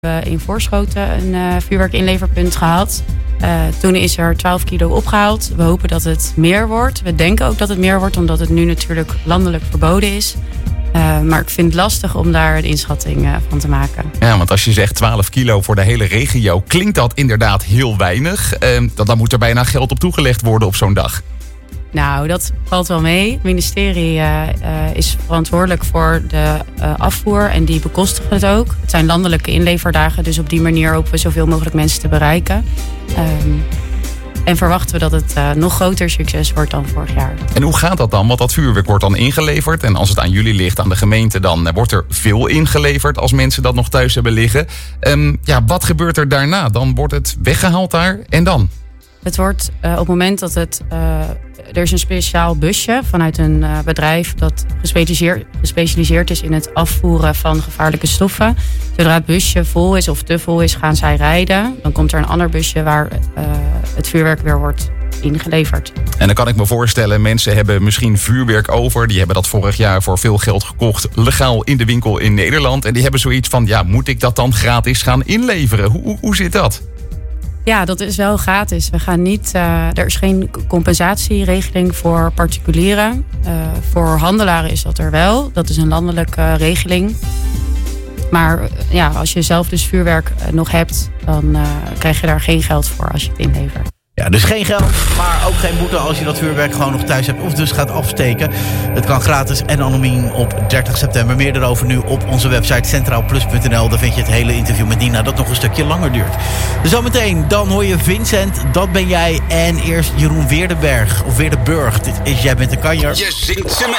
we in Voorschoten een vuurwerkinleverpunt gehad. Toen is er 12 kilo opgehaald. We hopen dat het meer wordt. We denken ook dat het meer wordt, omdat het nu natuurlijk landelijk verboden is. Maar ik vind het lastig om daar een inschatting van te maken. Ja, want als je zegt 12 kilo voor de hele regio, klinkt dat inderdaad heel weinig. Dan moet er bijna geld op toegelegd worden op zo'n dag. Nou, dat valt wel mee. Het ministerie is verantwoordelijk voor de afvoer en die bekostigen het ook. Het zijn landelijke inleverdagen, dus op die manier hopen we zoveel mogelijk mensen te bereiken. En verwachten we dat het nog groter succes wordt dan vorig jaar. En hoe gaat dat dan? Want dat vuurwerk wordt dan ingeleverd. En als het aan jullie ligt, aan de gemeente, dan wordt er veel ingeleverd als mensen dat nog thuis hebben liggen. Wat gebeurt er daarna? Dan wordt het weggehaald daar en dan? Het wordt op het moment dat er is een speciaal busje vanuit een bedrijf dat gespecialiseerd is in het afvoeren van gevaarlijke stoffen. Zodra het busje vol is of te vol is, gaan zij rijden. Dan komt er een ander busje waar het vuurwerk weer wordt ingeleverd. En dan kan ik me voorstellen, mensen hebben misschien vuurwerk over. Die hebben dat vorig jaar voor veel geld gekocht, legaal in de winkel in Nederland. En die hebben zoiets van, moet ik dat dan gratis gaan inleveren? Hoe zit dat? Ja, dat is wel gratis. We gaan niet. Er is geen compensatieregeling voor particulieren. Voor handelaren is dat er wel. Dat is een landelijke regeling. Maar als je zelf dus vuurwerk nog hebt, dan krijg je daar geen geld voor als je het inlevert. Ja, dus geen geld, maar ook geen boete als je dat vuurwerk gewoon nog thuis hebt of dus gaat afsteken. Het kan gratis en anoniem op 30 september. Meer erover nu op onze website centraalplus.nl. Daar vind je het hele interview met Nina dat nog een stukje langer duurt. Zometeen, dan hoor je Vincent, dat ben jij. En eerst Jeroen Weerdenburg. Jij bent de kanjer. Je zingt ze met.